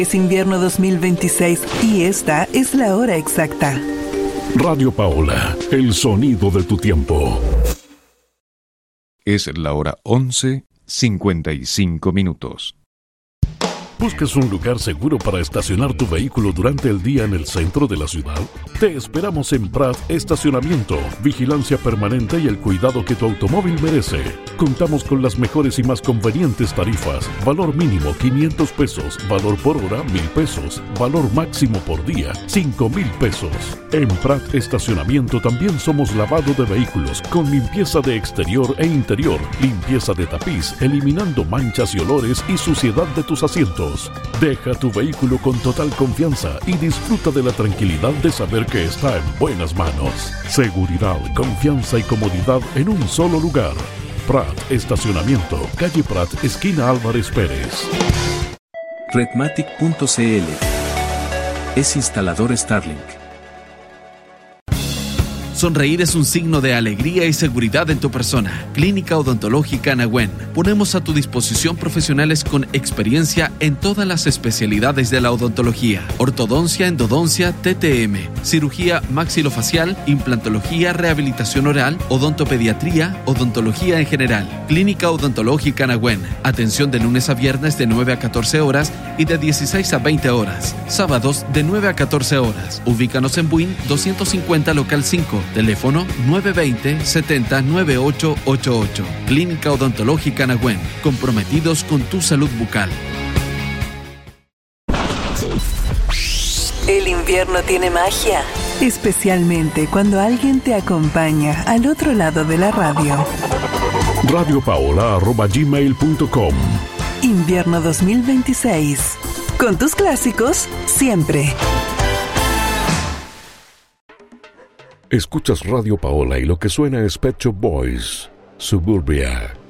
Es invierno 2026 y esta es la hora exacta. Radio Paola, el sonido de tu tiempo. Es la hora 11:55. ¿Buscas un lugar seguro para estacionar tu vehículo durante el día en el centro de la ciudad? Te esperamos en Prat Estacionamiento, vigilancia permanente y el cuidado que tu automóvil merece. Contamos con las mejores y más convenientes tarifas. Valor mínimo 500 pesos, valor por hora 1,000 pesos, valor máximo por día 5,000 pesos. En Prat Estacionamiento también somos lavado de vehículos con limpieza de exterior e interior, limpieza de tapiz, eliminando manchas y olores y suciedad de tus asientos. Deja tu vehículo con total confianza y disfruta de la tranquilidad de saber que está en buenas manos. Seguridad, confianza y comodidad en un solo lugar. Prat Estacionamiento, calle Prat, esquina Álvarez Pérez. Redmatic.cl es instalador Starlink. Sonreír es un signo de alegría y seguridad en tu persona. Clínica Odontológica Nahuen. Ponemos a tu disposición profesionales con experiencia en todas las especialidades de la odontología. Ortodoncia, endodoncia, TTM, cirugía maxilofacial, implantología, rehabilitación oral, odontopediatría, odontología en general. Clínica Odontológica Nahuen. Atención de lunes a viernes de 9 a 14 horas y de 16 a 20 horas. Sábados de 9 a 14 horas. Ubícanos en Buin 250 local 5. Teléfono 920-70-9888. Clínica Odontológica Nahuen. Comprometidos con tu salud bucal. El invierno tiene magia, especialmente cuando alguien te acompaña al otro lado de la radio. radiopaola@gmail.com. Invierno 2026. Con tus clásicos, siempre. Escuchas Radio Paola y lo que suena es Pet Shop Boys, Suburbia.